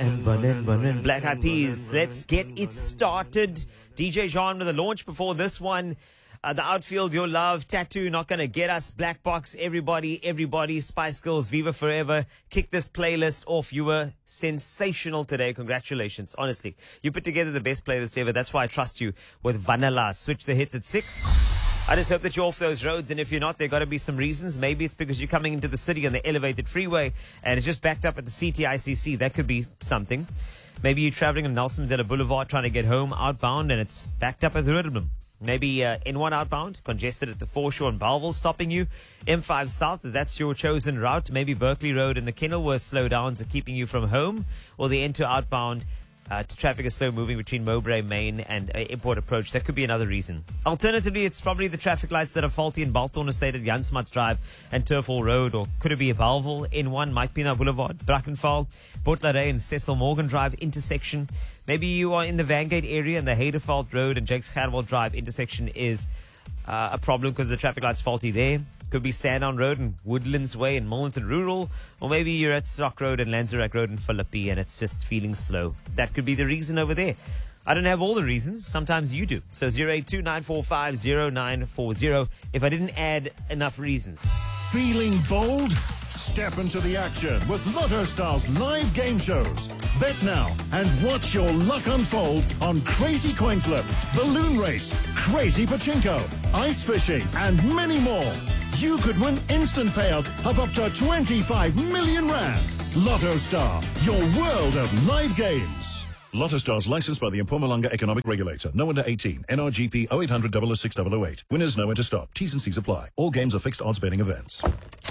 and Black Eyed Peas. Let's get it started. DJ Jean with the launch before this one. The outfield, Your Love, Tattoo, Not Gonna Get Us, Black Box, Everybody, Spice Girls, Viva Forever. Kick this playlist off. You were sensational today. Congratulations. Honestly, you put together the best playlist ever. That's why I trust you with Vanilla. Switch the hits at 6. I just hope that you're off those roads, and if you're not, there got to be some reasons. Maybe it's because you're coming into the city on the elevated freeway and it's just backed up at the CTICC. That could be something. Maybe you're traveling on Nelson Mandela Boulevard trying to get home outbound and it's backed up at Rudolph. Maybe N1 outbound, congested at the foreshore in Belleville, stopping you. M5 South, that's your chosen route. Maybe Berkeley Road and the Kenilworth slowdowns are keeping you from home. Or the N2 outbound, traffic is slow moving between Mowbray Main and Airport Approach. That could be another reason. Alternatively, it's probably the traffic lights that are faulty in Balthorn Estate at Jan Smuts Drive and Turf Hall Road. Or could it be a Belleville, N1, Mike Pina Boulevard, Brackenfell, Port Lare and Cecil Morgan Drive intersection. Maybe you are in the Vangate area and the Hayderveld Road and Jakes Gerwel Drive intersection is a problem because the traffic light's faulty there. Could be Sandown Road and Woodlands Way in Mullington Rural. Or maybe you're at Stock Road and Lanzerac Road in Philippi and it's just feeling slow. That could be the reason over there. I don't have all the reasons. Sometimes you do. So 082-945-0940 if I didn't add enough reasons. Feeling bold? Step into the action with Lotto Stars live game shows. Bet now and watch your luck unfold on Crazy Coin Flip, Balloon Race, Crazy Pachinko, Ice Fishing and many more. You could win instant payouts of up to 25 million rand. Lotto Star, your world of live games. Lotto Stars licensed by the Mpumalanga Economic Regulator. No under 18. NRGP 0800 006 008. Winners know when to stop. T's and C's apply. All games are fixed odds betting events.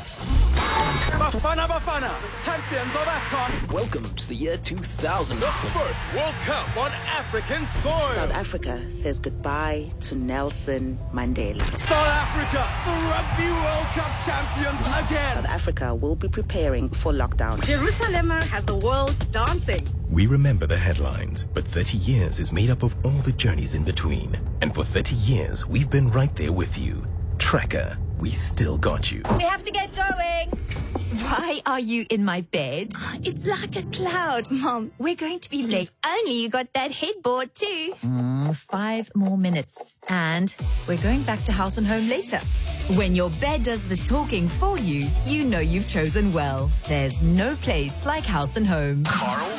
Bafana, champions of AFCON. Welcome to the year 2000. The first World Cup on African soil. South Africa says goodbye to Nelson Mandela. South Africa, the Rugby World Cup champions again. South Africa will be preparing for lockdown. Jerusalem has the world dancing. We remember the headlines, but 30 years is made up of all the journeys in between. And for 30 years, we've been right there with you. Tracker, we still got you. We have to get going. Why are you in my bed? It's like a cloud, Mom. We're going to be late. If only you got that headboard too. 5 more minutes. And we're going back to House and Home later. When your bed does the talking for you, you know you've chosen well. There's no place like House and Home. Carl